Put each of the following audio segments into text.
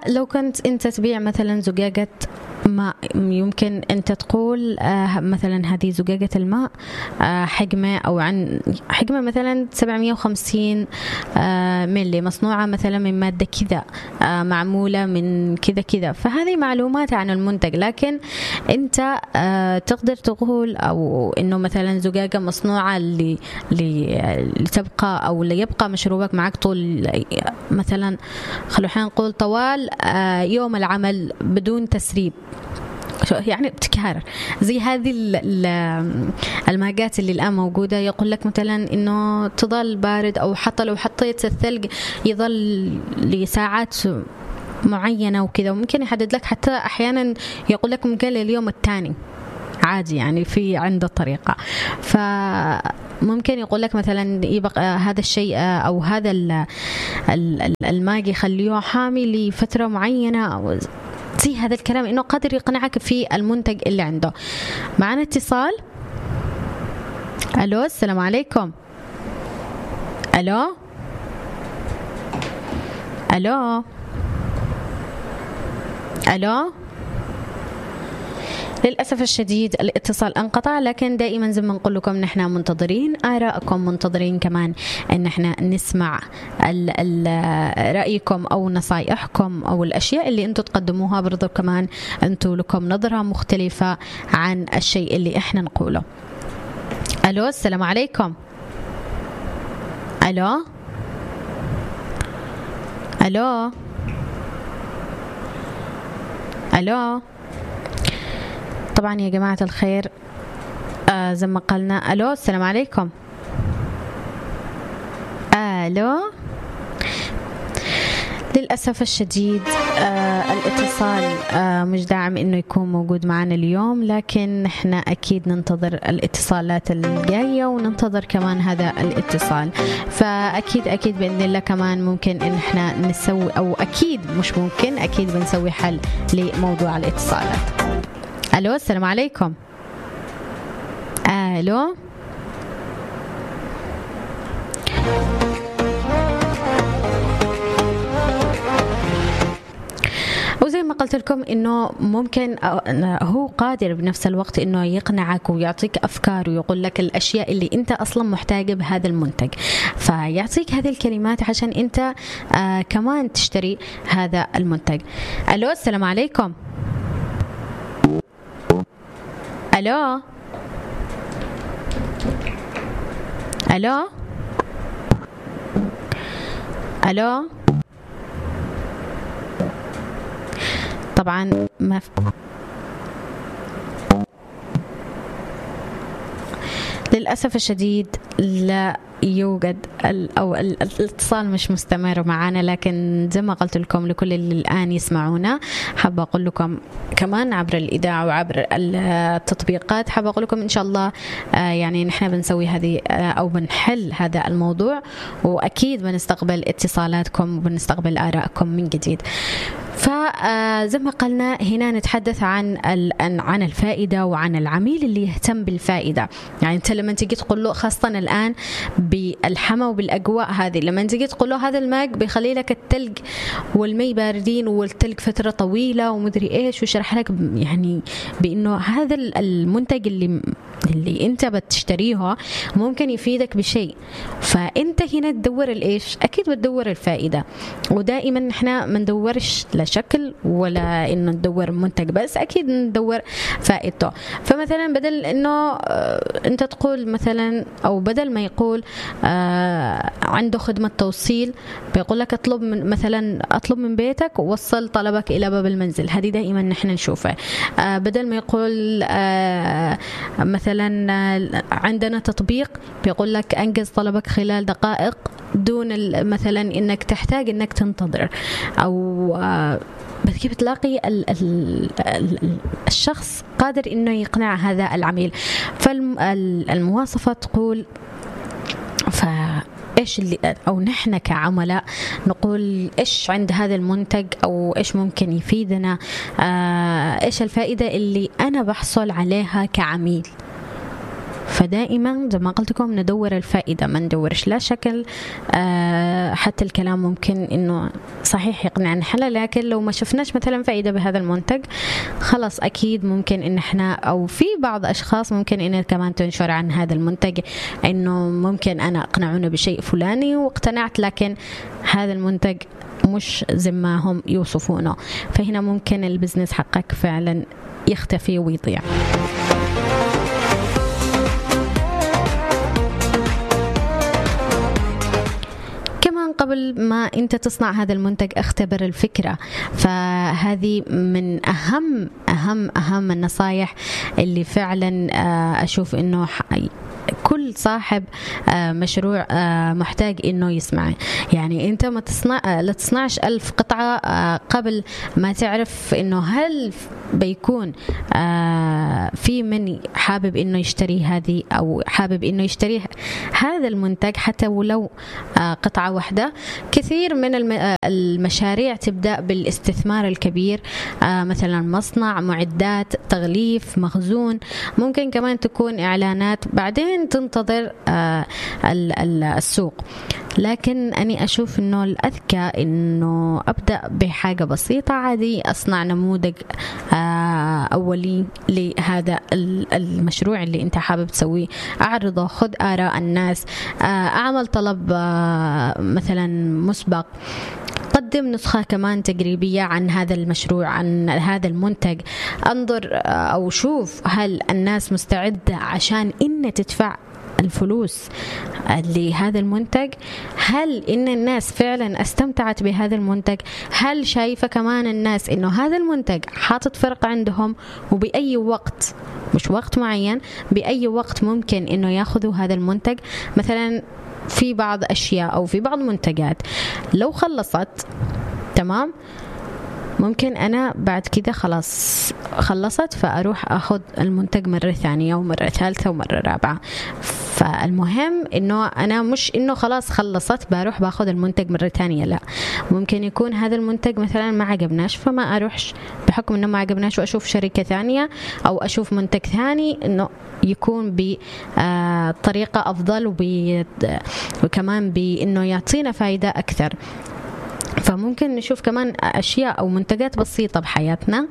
فلو كنت أنت تبيع مثلا زجاجة ماء، يمكن أنت تقول مثلا هذه زجاجة الماء حجمه أو عن حجمه مثلا 750 ملي، مصنوعة مثلا من مادة كذا، معمولة من كذا كذا. فهذه معلومات عن المنتج، لكن أنت تقدر تقول أو إنه مثلا زجاجة مصنوعة لتبقى أو ليبقى مشروبك معك طول مثلا خلونا نقول طوال يوم العمل بدون تسريب، يعني ابتكار زي هذه الماجات اللي الآن موجودة. يقول لك مثلا إنه تظل بارد، أو حتى لو حطيت الثلج يظل لساعات معينة وكذا، وممكن يحدد لك حتى أحيانا يقول لك ممكن لليوم الثاني عادي، يعني في عنده طريقة. فممكن يقول لك مثلا يبقى هذا الشيء أو هذا الماء يخليه حامي لفترة معينة، أو زي هذا الكلام، إنه قادر يقنعك في المنتج اللي عنده. معنا اتصال. ألو، السلام عليكم. ألو ألو ألو. للأسف الشديد الاتصال انقطع، لكن دائما زي ما نقول لكم نحن منتظرين آراءكم، منتظرين كمان ان احنا نسمع رأيكم او نصائحكم او الاشياء اللي انتم تقدموها. برضو كمان انتم لكم نظرة مختلفة عن الشيء اللي احنا نقوله. الو، السلام عليكم. الو الو الو. طبعا يا جماعة الخير زي ما قلنا. ألو، السلام عليكم. ألو. للأسف الشديد الاتصال مش داعم إنه يكون موجود معنا اليوم، لكن نحن أكيد ننتظر الاتصالات الجاية وننتظر كمان هذا الاتصال. فأكيد بإذن الله كمان ممكن إن احنا نسوي، أو أكيد مش ممكن، أكيد بنسوي حل لموضوع الاتصالات. ألو، السلام عليكم. ألو. وزي ما قلت لكم إنه ممكن هو قادر بنفس الوقت إنه يقنعك ويعطيك أفكار ويقول لك الأشياء اللي أنت أصلا محتاج بهذا المنتج، فيعطيك هذه الكلمات عشان أنت كمان تشتري هذا المنتج. ألو، السلام عليكم. ألو ألو ألو. طبعا ما للأسف الشديد لا يوجد أو الاتصال مش مستمر معنا، لكن زي ما قلت لكم لكل اللي الآن يسمعونا حابة أقول لكم كمان عبر الإذاعة وعبر التطبيقات، حابة أقول لكم إن شاء الله يعني نحن بنسوي هذه أو بنحل هذا الموضوع، وأكيد بنستقبل اتصالاتكم وبنستقبل آراءكم من جديد. فزي ما قلنا هنا نتحدث عن الفائدة وعن العميل اللي يهتم بالفائدة. يعني أنت لما تيجي تقول له، خاصة الآن بالحمى وبالأجواء هذه، لما تيجي تقول له هذا الماء بيخلي لك التلج والمي باردين والتلج فترة طويلة ومدري إيش، وشرح لك يعني بأنه هذا المنتج اللي أنت بتشتريه ممكن يفيدك بشيء، فأنت هنا تدور الإيش؟ أكيد بتدور الفائدة. ودائما نحنا ما ندورش لا شكل ولا إنه ندور منتج بس، أكيد ندور فائدته. فمثلا بدل إنه أنت تقول مثلا، أو بدل ما يقول عنده خدمة توصيل، بيقول لك اطلب من بيتك ووصل طلبك إلى باب المنزل. هذه دائما نحن نشوفها. بدل ما يقول مثلا عندنا تطبيق بيقول لك أنجز طلبك خلال دقائق دون مثلا إنك تحتاج إنك تنتظر، أو كيف تلاقي الشخص قادر إنه يقنع هذا العميل. فالمواصفة تقول إيش اللي، أو نحن كعملاء نقول إيش عند هذا المنتج، أو إيش ممكن يفيدنا، إيش الفائدة اللي أنا بحصل عليها كعميل. فدائما زي ما قلت لكم ندور الفائدة، ما ندورش لا شكل. حتى الكلام ممكن إنه صحيح يقنعنا حلا، لكن لو ما شفناش مثلا فائدة بهذا المنتج خلاص أكيد ممكن إن إحنا أو في بعض أشخاص ممكن إن كمان تنشر عن هذا المنتج إنه ممكن أنا أقنعونا بشيء فلاني واقتنعت، لكن هذا المنتج مش زي ما هم يوصفونه، فهنا ممكن البزنس حقك فعلا يختفي ويضيع. قبل ما أنت تصنع هذا المنتج اختبر الفكرة، فهذه من أهم النصايح اللي فعلا أشوف إنه كل صاحب مشروع محتاج إنه يسمع. يعني أنت ما لا تصنعش 1000 قطعة قبل ما تعرف إنه هل بيكون في من حابب إنه يشتري هذه أو حابب إنه يشتري هذا المنتج حتى ولو قطعة واحدة. كثير من المشاريع تبدأ بالاستثمار الكبير، مثلا مصنع، معدات، تغليف، مخزون، ممكن كمان تكون إعلانات، بعدين تنتظر السوق. لكن أنا أشوف إنه الأذكى إنه أبدأ بحاجة بسيطة عادي، أصنع نموذج أولي لهذا المشروع اللي أنت حابب تسويه، أعرضه، خذ آراء الناس، أعمل طلب مثلا مسبق، قدم نسخة كمان تجريبية عن هذا المشروع، عن هذا المنتج، انظر أو شوف هل الناس مستعدة عشان إن تدفع الفلوس لهذا المنتج، هل إن الناس فعلا استمتعت بهذا المنتج، هل شايفة كمان الناس إنه هذا المنتج حاطط فرق عندهم، وبأي وقت، مش وقت معين، بأي وقت ممكن إنه ياخذوا هذا المنتج. مثلا في بعض أشياء أو في بعض منتجات لو خلصت تمام ممكن أنا بعد كده خلاص خلصت فأروح أخذ المنتج مرة ثانية ومرة ثالثة ومرة رابعة. فالمهم إنه أنا مش إنه خلاص خلصت بروح باخذ المنتج مرة ثانية، لا، ممكن يكون هذا المنتج مثلا ما عجبناش فما أروحش بحكم إنه ما عجبناش وأشوف شركة ثانية أو أشوف منتج ثاني إنه يكون بطريقة أفضل وكمان بإنه يعطينا فائدة أكثر. فممكن نشوف كمان أشياء أو منتجات بسيطة بحياتنا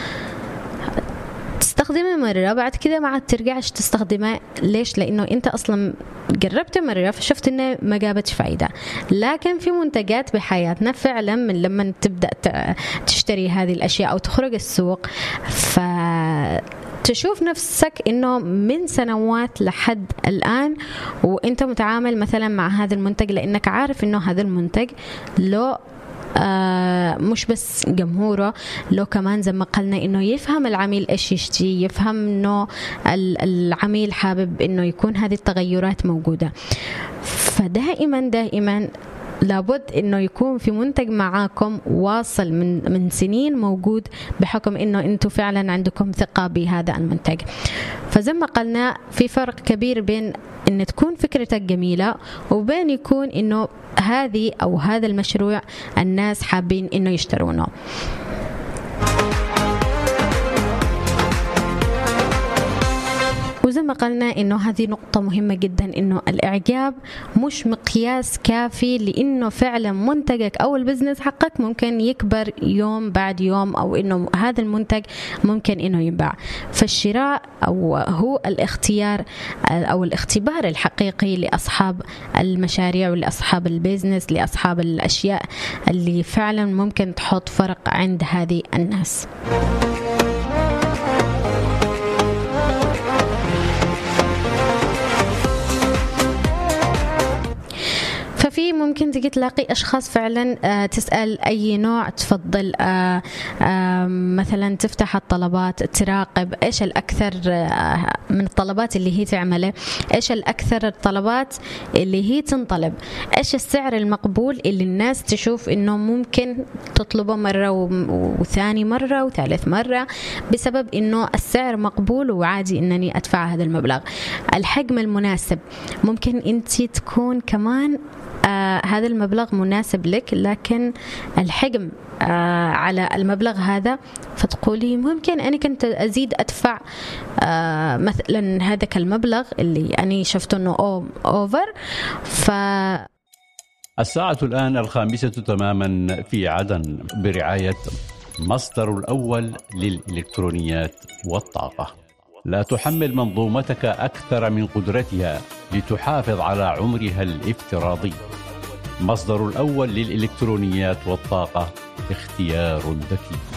تستخدمها مرة بعد كده ما عاد ترجعش تستخدمها. ليش؟ لأنه أنت أصلا جربت مرة فشفت إنه ما جابتش فايدة. لكن في منتجات بحياتنا فعلا من لما تبدأ تشتري هذه الأشياء أو تخرج السوق تشوف نفسك إنه من سنوات لحد الآن وإنت متعامل مثلا مع هذا المنتج، لأنك عارف إنه هذا المنتج له مش بس جمهوره، لو كمان زي ما قلنا إنه يفهم العميل إيش يشتري، يفهم إنه العميل حابب إنه يكون هذه التغيرات موجودة. فدائما لابد إنه يكون في منتج معاكم واصل من سنين موجود، بحكم إنه أنتوا فعلا عندكم ثقة بهذا المنتج. فزي ما قلنا في فرق كبير بين إن تكون فكرتك جميلة وبين يكون إنه هذه أو هذا المشروع الناس حابين إنه يشترونه. وزي ما قلنا إنه هذه نقطة مهمة جدا، إنه الإعجاب مش مقياس كافي، لأنه فعلا منتجك أو البزنس حقك ممكن يكبر يوم بعد يوم، أو إنه هذا المنتج ممكن إنه ينباع. فالشراء أو هو الاختيار أو الاختبار الحقيقي لأصحاب المشاريع ولأصحاب البزنس، لأصحاب الأشياء اللي فعلا ممكن تحط فرق عند هذه الناس. ففي ممكن تجي تلاقي أشخاص فعلا تسأل أي نوع تفضل، مثلا تفتح الطلبات تراقب إيش الأكثر من الطلبات اللي هي تعمله، إيش الأكثر الطلبات اللي هي تنطلب، إيش السعر المقبول اللي الناس تشوف إنه ممكن تطلبه مرة وثاني مرة وثالث مرة، بسبب إنه السعر مقبول وعادي إنني أدفع هذا المبلغ. الحجم المناسب ممكن أنت تكون كمان هذا المبلغ مناسب لك، لكن الحجم على المبلغ هذا، فتقولي ممكن أنا كنت أزيد أدفع مثلا هذاك المبلغ اللي أنا شفت أنه أوفر. الساعة الآن 5:00 تماما في عدن برعاية مصدر الأول للإلكترونيات والطاقة. لا تحمل منظومتك أكثر من قدرتها لتحافظ على عمرها الافتراضي. مصدر الأول للإلكترونيات والطاقة، اختيار ذكي.